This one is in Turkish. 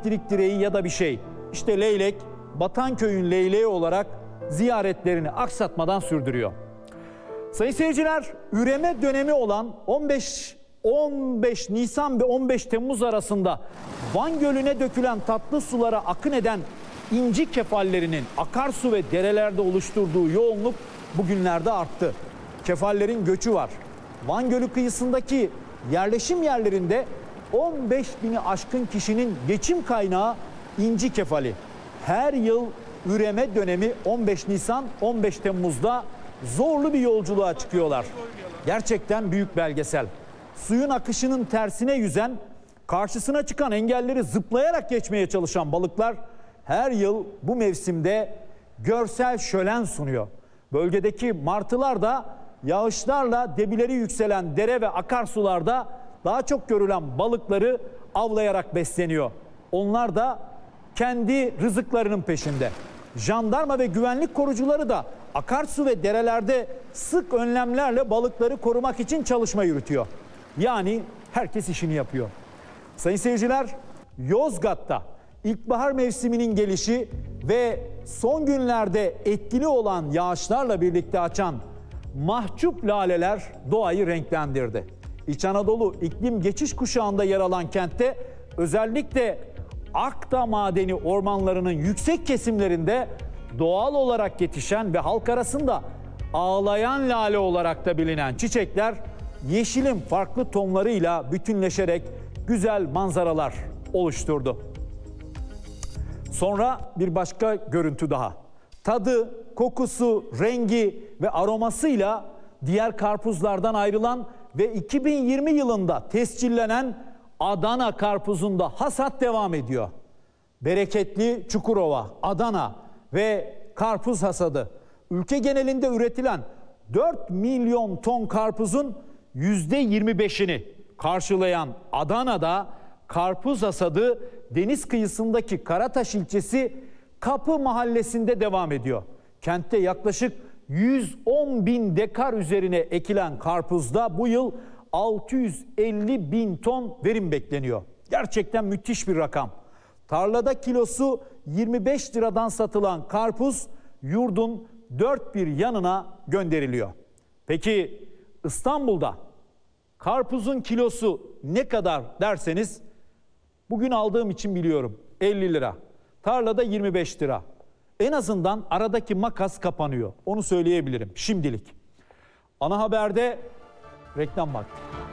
elektrik direği ya da bir şey. İşte leylek, Batanköy'ün leyleği olarak ziyaretlerini aksatmadan sürdürüyor. Sayın seyirciler, üreme dönemi olan 15 Nisan ve 15 Temmuz arasında Van Gölü'ne dökülen tatlı sulara akın eden inci kefallerinin akarsu ve derelerde oluşturduğu yoğunluk bugünlerde arttı. Kefallerin göçü var. Van Gölü kıyısındaki yerleşim yerlerinde 15 bini aşkın kişinin geçim kaynağı inci kefali. Her yıl üreme dönemi 15 Nisan, 15 Temmuz'da zorlu bir yolculuğa çıkıyorlar. Gerçekten büyük belgesel. Suyun akışının tersine yüzen, karşısına çıkan engelleri zıplayarak geçmeye çalışan balıklar her yıl bu mevsimde görsel şölen sunuyor. Bölgedeki martılar da yağışlarla debileri yükselen dere ve akarsularda daha çok görülen balıkları avlayarak besleniyor. Onlar da kendi rızıklarının peşinde. Jandarma ve güvenlik korucuları da akarsu ve derelerde sık önlemlerle balıkları korumak için çalışma yürütüyor. Yani herkes işini yapıyor. Sayın seyirciler, Yozgat'ta ilkbahar mevsiminin gelişi ve son günlerde etkili olan yağışlarla birlikte açan mahcup laleler doğayı renklendirdi. İç Anadolu iklim geçiş kuşağında yer alan kentte özellikle Akdağ madeni ormanlarının yüksek kesimlerinde doğal olarak yetişen ve halk arasında ağlayan lale olarak da bilinen çiçekler yeşilin farklı tonlarıyla bütünleşerek güzel manzaralar oluşturdu. Sonra bir başka görüntü daha. Tadı, kokusu, rengi ve aromasıyla diğer karpuzlardan ayrılan ve 2020 yılında tescillenen Adana karpuzunda hasat devam ediyor. Bereketli Çukurova, Adana ve karpuz hasadı. Ülke genelinde üretilen 4 milyon ton karpuzun %25'ini karşılayan Adana'da karpuz hasadı deniz kıyısındaki Karataş ilçesi Kapı mahallesinde devam ediyor. Kentte yaklaşık 110 bin dekar üzerine ekilen karpuzda bu yıl 650 bin ton verim bekleniyor. Gerçekten müthiş bir rakam. Tarlada kilosu 25 liradan satılan karpuz yurdun dört bir yanına gönderiliyor. Peki İstanbul'da karpuzun kilosu ne kadar derseniz, bugün aldığım için biliyorum, 50 lira. Tarlada 25 lira. En azından aradaki makas kapanıyor. Onu söyleyebilirim şimdilik. Ana haberde reklam vakti.